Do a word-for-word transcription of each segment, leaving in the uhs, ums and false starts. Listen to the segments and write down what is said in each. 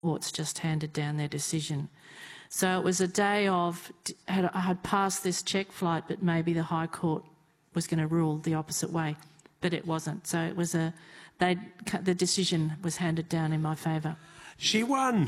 courts just handed down their decision. So it was a day of, had, I had passed this check flight, but maybe the High Court was going to rule the opposite way, but it wasn't. So it was a, they, the decision was handed down in my favour. She won.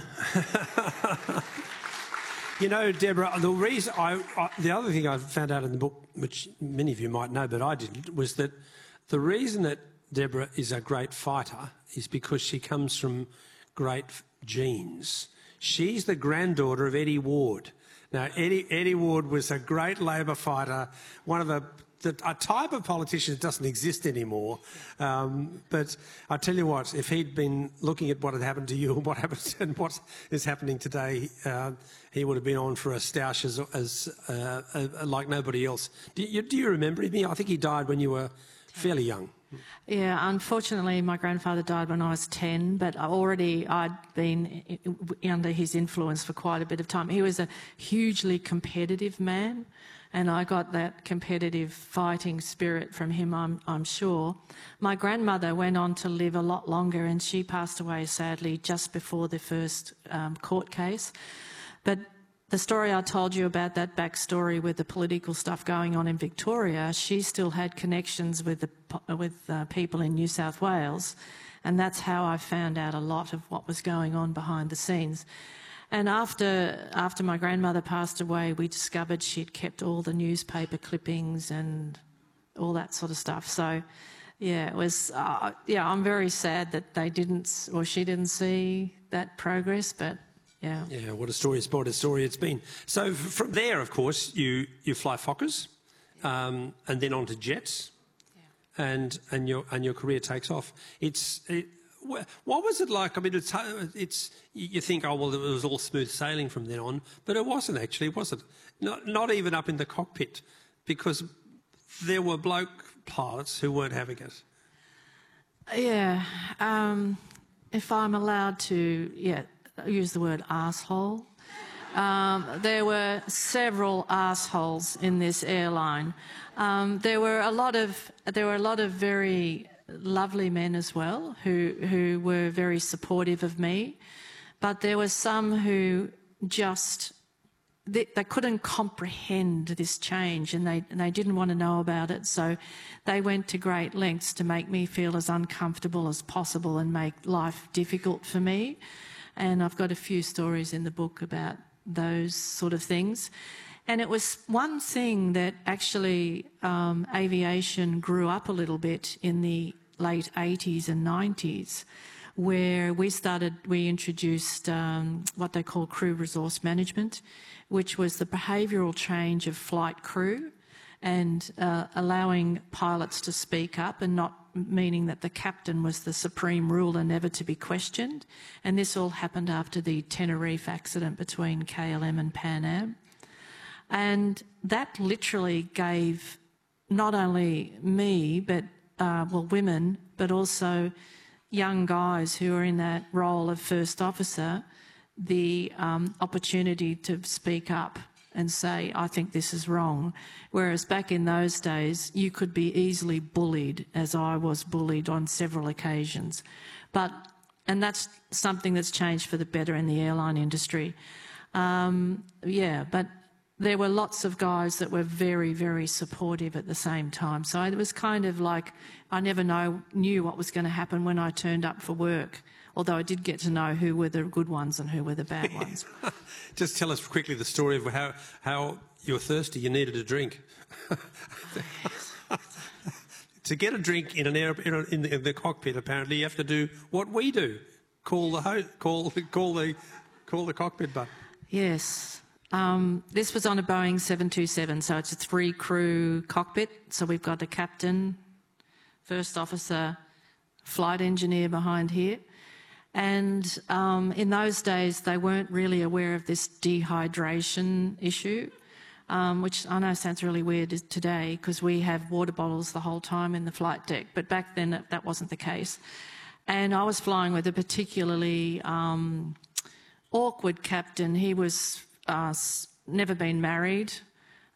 You know, Deborah, the reason I, I, the other thing I found out in the book, which many of you might know, but I didn't, was that the reason that Deborah is a great fighter is because she comes from great genes. She's the granddaughter of Eddie Ward. Now, Eddie, Eddie Ward was a great Labor fighter, one of the, the a type of politician that doesn't exist anymore. Um, but I tell you what, if he'd been looking at what had happened to you and what happened and what is happening today, uh, he would have been on for a stoush as, as uh, uh, like nobody else. Do you, do you remember him? I think he died when you were fairly young. Yeah, unfortunately, my grandfather died when I was ten, but already I'd been under his influence for quite a bit of time. He was a hugely competitive man, and I got that competitive fighting spirit from him, I'm, I'm sure. My grandmother went on to live a lot longer, and she passed away, sadly, just before the first um, court case. But the story I told you about, that backstory with the political stuff going on in Victoria, she still had connections with the, with uh, people in New South Wales, and that's how I found out a lot of what was going on behind the scenes. And after, after my grandmother passed away, we discovered she'd kept all the newspaper clippings and all that sort of stuff. So, yeah, it was, uh, yeah, I'm very sad that they didn't, or she didn't see that progress, but yeah. Yeah, what a story, what a story it's been. So from there, of course, you, you fly Fokkers, um, and then on to jets, yeah. and and your and your career takes off. It's it, what was it like? I mean, it's, it's you think, oh well, it was all smooth sailing from then on, but it wasn't actually, was it? Not not even up in the cockpit, because there were bloke pilots who weren't having it. Yeah, um, if I'm allowed to, yeah. use the word arsehole. Um, there were several arseholes in this airline. Um, there were a lot of there were a lot of very lovely men as well who who were very supportive of me, but there were some who just they, they couldn't comprehend this change, and they and they didn't want to know about it. So they went to great lengths to make me feel as uncomfortable as possible and make life difficult for me. And I've got a few stories in the book about those sort of things. And it was one thing that actually um, aviation grew up a little bit in the late eighties and nineties, where we started, we introduced um, what they call crew resource management, which was the behavioural change of flight crew and uh, allowing pilots to speak up, and not meaning that the captain was the supreme ruler, never to be questioned. And this all happened after the Tenerife accident between K L M and Pan Am. And that literally gave not only me, but, uh, well, women, but also young guys who are in that role of first officer, the um, opportunity to speak up and say, I think this is wrong. Whereas back in those days, you could be easily bullied, as I was bullied on several occasions. But, and that's something that's changed for the better in the airline industry. Um, yeah, but there were lots of guys that were very, very supportive at the same time. So it was kind of like I never know, knew what was going to happen when I turned up for work, although I did get to know who were the good ones and who were the bad ones. Just tell us quickly the story of how, how you were thirsty, you needed a drink. To get a drink in an air, in, the, in the cockpit, apparently, you have to do what we do: call the ho call call the call the cockpit button. Yes. Um, this was on a Boeing seven two seven, so it's a three-crew cockpit. So we've got a captain, first officer, flight engineer behind here. And um, in those days, they weren't really aware of this dehydration issue, um, which I know sounds really weird today because we have water bottles the whole time in the flight deck. But back then, that, that wasn't the case. And I was flying with a particularly um, awkward captain. He was uh, never been married.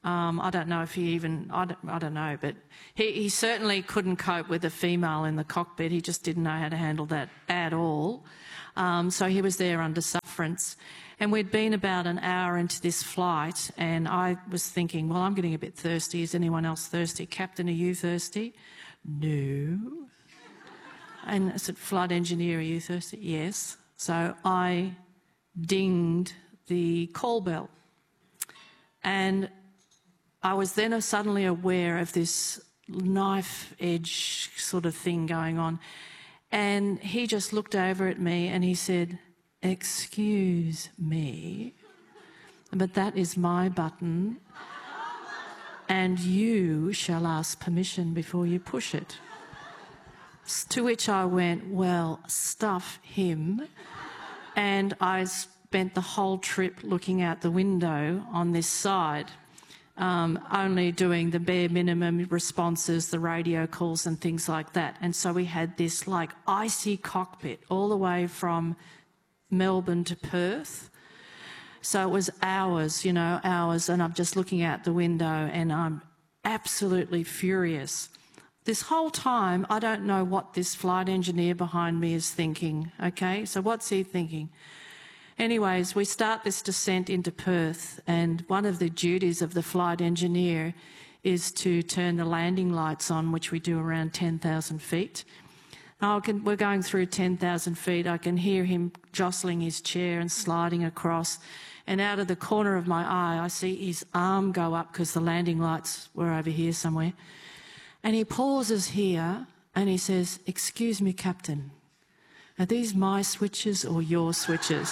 Um, I don't know if he even, I don't, I don't know, but he, he certainly couldn't cope with a female in the cockpit. He just didn't know how to handle that at all. Um, so he was there under sufferance. And we'd been about an hour into this flight, and I was thinking, well, I'm getting a bit thirsty. Is anyone else thirsty? Captain, are you thirsty? No. And I said, flight engineer, are you thirsty? Yes. So I dinged the call bell. And I was then suddenly aware of this knife edge sort of thing going on. And he just looked over at me and he said, excuse me, but that is my button and you shall ask permission before you push it. To which I went, well, stuff him. And I spent the whole trip looking out the window on this side, um, only doing the bare minimum responses, the radio calls and things like that. And so we had this like icy cockpit all the way from Melbourne to Perth. So it was hours, you know, hours, and I'm just looking out the window and I'm absolutely furious. This whole time, I don't know what this flight engineer behind me is thinking, okay? So what's he thinking? Anyways, we start this descent into Perth, and one of the duties of the flight engineer is to turn the landing lights on, which we do around ten thousand feet. Now, I can, we're going through ten thousand feet. I can hear him jostling his chair and sliding across. And out of the corner of my eye, I see his arm go up because the landing lights were over here somewhere. And he pauses here and he says, excuse me, Captain, are these my switches or your switches?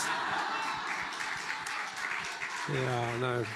Yeah, I know.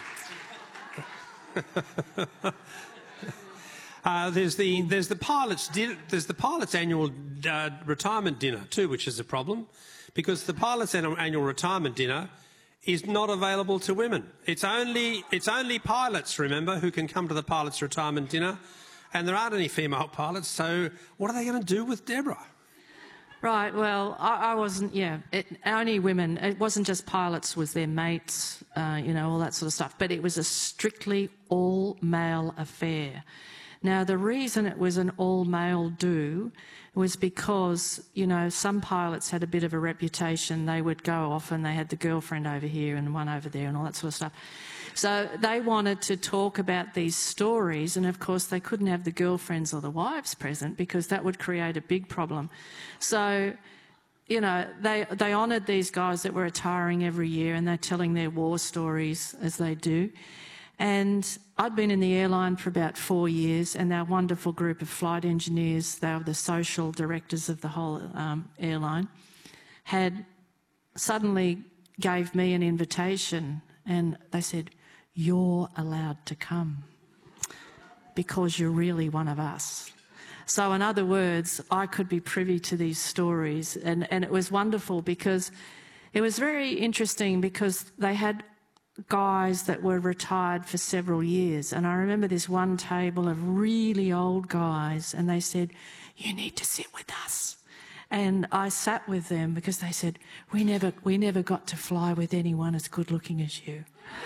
Uh, there's the there's the pilot's din- there's the pilot's annual uh, retirement dinner too, which is a problem, because the pilot's annual, annual retirement dinner is not available to women. It's only it's only pilots, remember, who can come to the pilot's retirement dinner, and there aren't any female pilots. So what are they going to do with Deborah? Right, well, I, I wasn't, yeah, it, only women. It wasn't just pilots, was their mates, uh, you know, all that sort of stuff. But it was a strictly all-male affair. Now, the reason it was an all-male do was because, you know, some pilots had a bit of a reputation. They would go off and they had the girlfriend over here and one over there and all that sort of stuff. So they wanted to talk about these stories, and of course they couldn't have the girlfriends or the wives present because that would create a big problem. So, you know, they, they honoured these guys that were retiring every year, and they're telling their war stories as they do. And I'd been in the airline for about four years, and our wonderful group of flight engineers, they were the social directors of the whole um, airline, had suddenly gave me an invitation, and they said, you're allowed to come because you're really one of us. So in other words, I could be privy to these stories, and, and it was wonderful because it was very interesting because they had guys that were retired for several years, and I remember this one table of really old guys, and they said, you need to sit with us. And I sat with them because they said, we never, we never got to fly with anyone as good looking as you.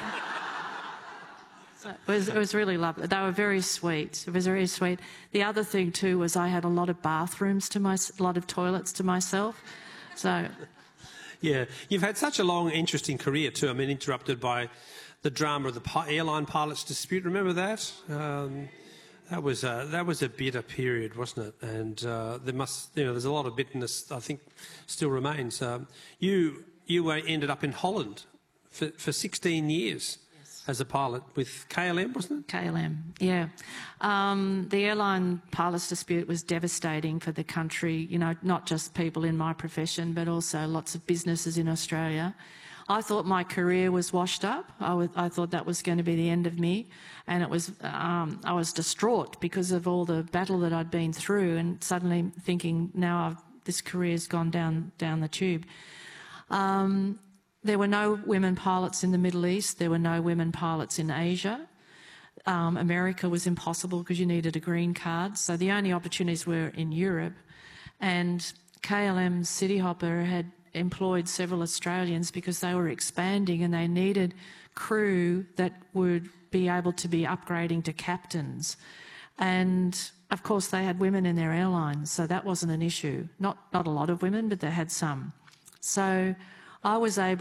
So it was, it was really lovely. They were very sweet. It was very sweet. The other thing too was I had a lot of bathrooms to my, a lot of toilets to myself. So, yeah, you've had such a long, interesting career too. I mean, interrupted by the drama of the pi- airline pilots dispute. Remember that? Um, that was a, that was a bitter period, wasn't it? And uh, there must, you know, there's a lot of bitterness I think still remains. Um, you you were, ended up in Holland for, for sixteen years. As a pilot with K L M, wasn't it? K L M, yeah. Um, the airline pilots dispute was devastating for the country, you know, not just people in my profession, but also lots of businesses in Australia. I thought my career was washed up. I, w- I thought that was going to be the end of me, and it was. Um, I was distraught because of all the battle that I'd been through, and suddenly thinking, now I've, this career's gone down down the tube. Um, There were no women pilots in the Middle East. There were no women pilots in Asia. Um, America was impossible because you needed a green card. So the only opportunities were in Europe. And K L M Cityhopper had employed several Australians because they were expanding and they needed crew that would be able to be upgrading to captains. And of course they had women in their airlines, so that wasn't an issue. Not, not a lot of women, but they had some. So I was able